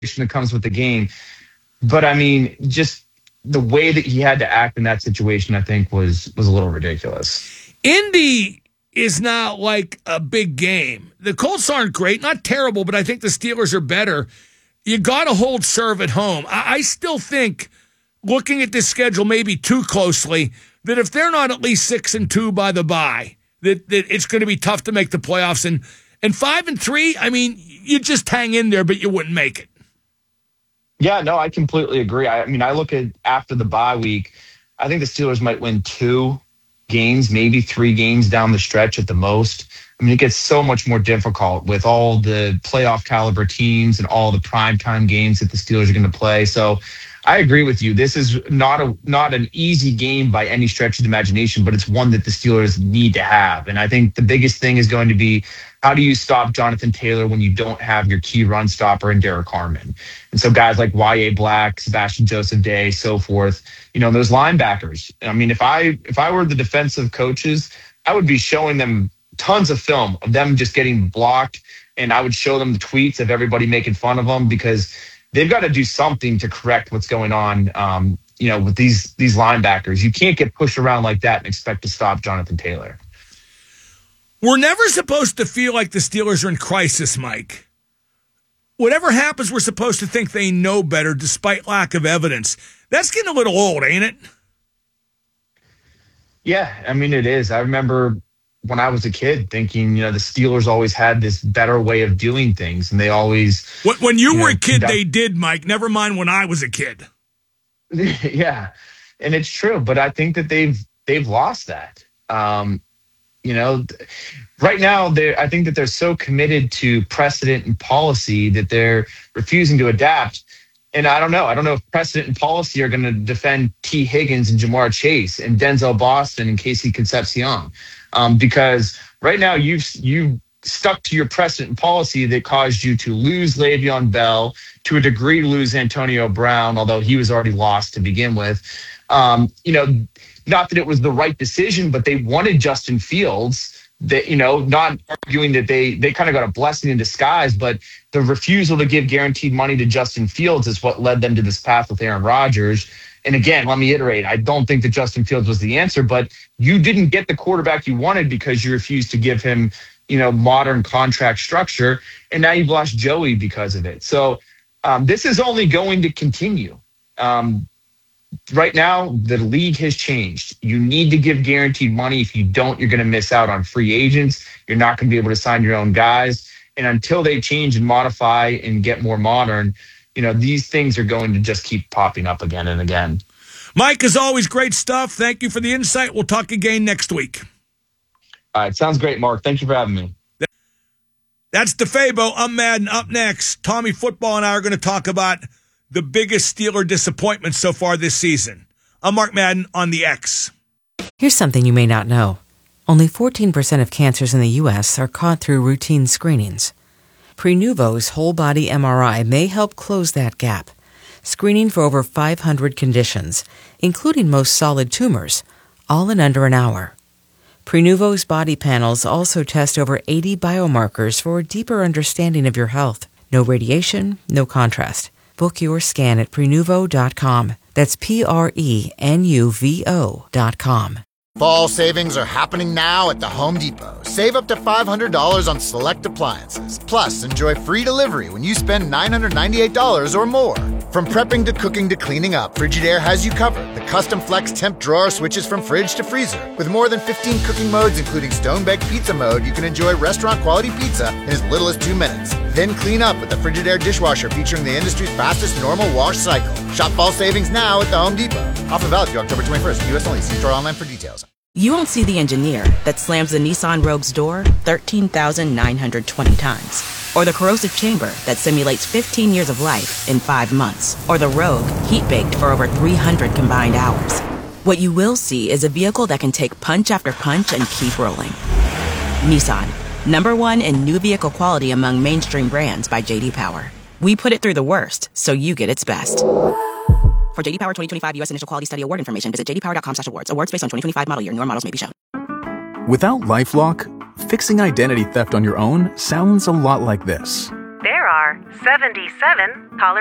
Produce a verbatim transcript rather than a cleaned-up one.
that comes with the game. But I mean, just the way that he had to act in that situation, I think was was a little ridiculous. Indy is not like a big game. The Colts aren't great, not terrible, but I think the Steelers are better. You got to hold serve at home. I, I still think, looking at this schedule maybe too closely, that if they're not at least six and two by the bye, that, that it's going to be tough to make the playoffs. And and five and three, I mean, you just hang in there, but you wouldn't make it. Yeah, no, I completely agree. I, I mean, I look at after the bye week, I think the Steelers might win two games, maybe three games down the stretch at the most. I mean, it gets so much more difficult with all the playoff caliber teams and all the primetime games that the Steelers are going to play. So I agree with you. This is not a not an easy game by any stretch of the imagination, but it's one that the Steelers need to have. And I think the biggest thing is going to be, how do you stop Jonathan Taylor when you don't have your key run stopper in Derek Harmon? And so guys like Y A. Black, Sebastian Joseph Day, so forth, you know, those linebackers. I mean, if I if I were the defensive coaches, I would be showing them tons of film of them just getting blocked, and I would show them the tweets of everybody making fun of them, because they've got to do something to correct what's going on, um, you know, with these these linebackers. You can't get pushed around like that and expect to stop Jonathan Taylor. We're never supposed to feel like the Steelers are in crisis, Mike. Whatever happens, we're supposed to think they know better despite lack of evidence. That's getting a little old, ain't it? Yeah, I mean, it is. I remember when I was a kid thinking, you know, the Steelers always had this better way of doing things, and they always... When, when you, you were know, a kid, conduct- they did, Mike. Never mind when I was a kid. Yeah, and it's true, but I think that they've they've lost that. Um, you know, right now, they I think that they're so committed to precedent and policy that they're refusing to adapt. And I don't know. I don't know if precedent and policy are going to defend T. Higgins and Jamar Chase and Denzel Boston and Casey Concepcion. Um, because right now you've you stuck to your precedent and policy that caused you to lose Le'Veon Bell, to a degree lose Antonio Brown, although he was already lost to begin with. Um, you know, not that it was the right decision, but they wanted Justin Fields. That, you know, not arguing that they they kind of got a blessing in disguise, but the refusal to give guaranteed money to Justin Fields is what led them to this path with Aaron Rodgers. And again, let me iterate, I don't think that Justin Fields was the answer, but you didn't get the quarterback you wanted because you refused to give him, you know, modern contract structure. And now you've lost Joey because of it. So um, this is only going to continue. Um, right now, the league has changed. You need to give guaranteed money. If you don't, you're going to miss out on free agents. You're not going to be able to sign your own guys. And until they change and modify and get more modern, you know, these things are going to just keep popping up again and again. Mike, as always, great stuff. Thank you for the insight. We'll talk again next week. All right. Sounds great, Mark. Thank you for having me. That's DeFabo. I'm Madden. Up next, Tommy Football and I are going to talk about the biggest Steeler disappointment so far this season. I'm Mark Madden on the X. Here's something you may not know. Only fourteen percent of cancers in the U S are caught through routine screenings. Prenuvo's whole-body M R I may help close that gap, screening for over five hundred conditions, including most solid tumors, all in under an hour. Prenuvo's body panels also test over eighty biomarkers for a deeper understanding of your health. No radiation, no contrast. Book your scan at Prenuvo dot com. That's P R E N U V O dot com. Fall savings are happening now at the Home Depot. Save up to five hundred dollars on select appliances. Plus, enjoy free delivery when you spend nine hundred ninety-eight dollars or more. From prepping to cooking to cleaning up, Frigidaire has you covered. The custom flex temp drawer switches from fridge to freezer. With more than fifteen cooking modes, including stone-baked pizza mode, you can enjoy restaurant-quality pizza in as little as two minutes. Then clean up with the Frigidaire dishwasher featuring the industry's fastest normal wash cycle. Shop fall savings now at the Home Depot. Offer valid through October twenty-first. U S only. See store online for details. You won't see the engineer that slams the Nissan Rogue's door thirteen thousand nine hundred twenty times. Or the corrosive chamber that simulates fifteen years of life in five months. Or the Rogue heat-baked for over three hundred combined hours. What you will see is a vehicle that can take punch after punch and keep rolling. Nissan, number one in new vehicle quality among mainstream brands by J D Power. We put it through the worst, so you get its best. For J D Power twenty twenty-five U S Initial Quality Study Award information, visit j d power dot com slash awards. Awards based on twenty twenty-five model year. Newer models may be shown. Without LifeLock, fixing identity theft on your own sounds a lot like this. There are star seventy-seven, caller